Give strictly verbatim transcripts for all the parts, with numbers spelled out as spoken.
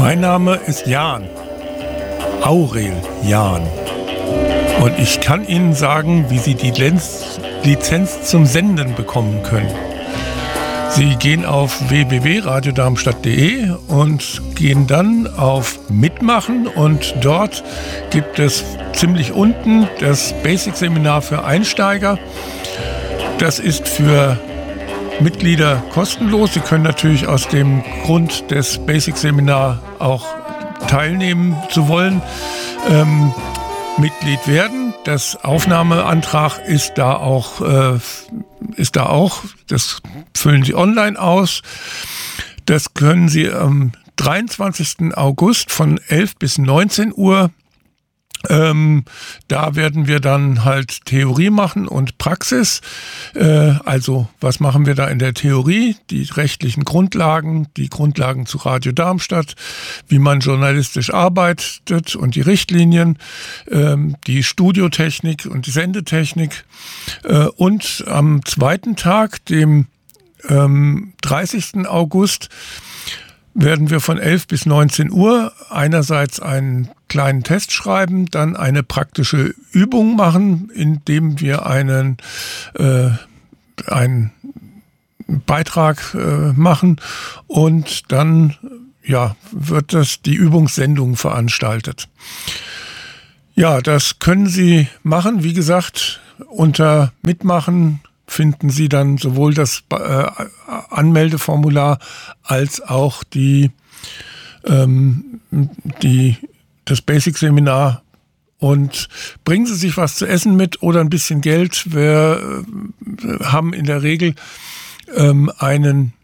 Mein Name ist Jan, Aurel Jan. Und ich kann Ihnen sagen, wie Sie die Lenz- Lizenz zum Senden bekommen können. Sie gehen auf w w w punkt radio darmstadt punkt de und gehen dann auf Mitmachen und dort gibt es ziemlich unten das Basic-Seminar für Einsteiger. Das ist für Mitglieder kostenlos. Sie können natürlich aus dem Grund des Basic-Seminar auch teilnehmen zu wollen, ähm, Mitglied werden. Das Aufnahmeantrag ist da auch, äh, ist da auch, das füllen Sie online aus. Das können Sie am dreiundzwanzigsten August von elf bis neunzehn Uhr. Ähm, da werden wir dann halt Theorie machen und Praxis. Äh, also was machen wir da in der Theorie? Die rechtlichen Grundlagen, die Grundlagen zu Radio Darmstadt, wie man journalistisch arbeitet und die Richtlinien, ähm, die Studiotechnik und die Sendetechnik. Äh, und am zweiten Tag, dem ähm, dreißigsten August, werden wir von elf bis neunzehn Uhr einerseits einen kleinen Test schreiben, dann eine praktische Übung machen, indem wir einen, äh, einen Beitrag äh, machen und dann ja, wird das die Übungssendung veranstaltet. Ja, das können Sie machen, wie gesagt, unter Mitmachen finden Sie dann sowohl das äh, Anmeldeformular als auch die, ähm, die, das Basic-Seminar. Und bringen Sie sich was zu essen mit oder ein bisschen Geld. Wir äh, haben in der Regel ähm, einen,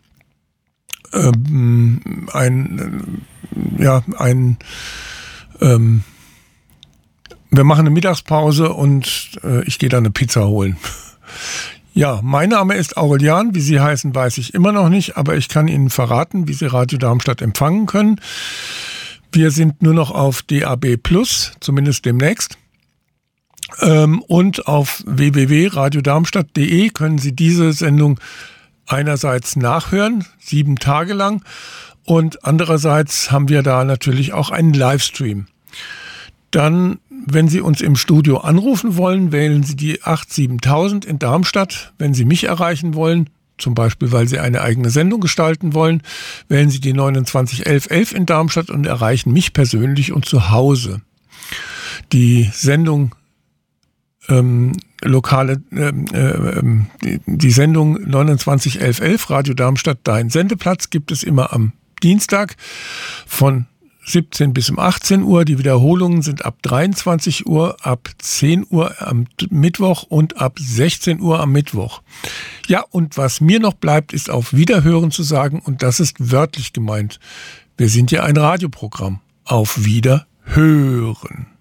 ähm, ein, äh, ja, ein, ähm, wir machen eine Mittagspause und äh, ich gehe dann eine Pizza holen. Ja, mein Name ist Aurel Jan. Wie Sie heißen, weiß ich immer noch nicht, aber ich kann Ihnen verraten, wie Sie Radio Darmstadt empfangen können. Wir sind nur noch auf D A B plus, zumindest demnächst. Ähm, und auf w w w punkt radio darmstadt punkt de können Sie diese Sendung einerseits nachhören, sieben Tage lang. Und andererseits haben wir da natürlich auch einen Livestream. Dann, wenn Sie uns im Studio anrufen wollen, wählen Sie die acht siebentausend in Darmstadt. Wenn Sie mich erreichen wollen, zum Beispiel, weil Sie eine eigene Sendung gestalten wollen, wählen Sie die neunundzwanzig elf elf in Darmstadt und erreichen mich persönlich und zu Hause. Die Sendung ähm, lokale, ähm, äh, die, die Sendung neunundzwanzig elf elf Radio Darmstadt, dein Sendeplatz, gibt es immer am Dienstag von siebzehn bis um achtzehn Uhr. Die Wiederholungen sind ab dreiundzwanzig Uhr, ab zehn Uhr am Mittwoch und ab sechzehn Uhr am Mittwoch. Ja, und was mir noch bleibt, ist auf Wiederhören zu sagen, und das ist wörtlich gemeint. Wir sind ja ein Radioprogramm. Auf Wiederhören.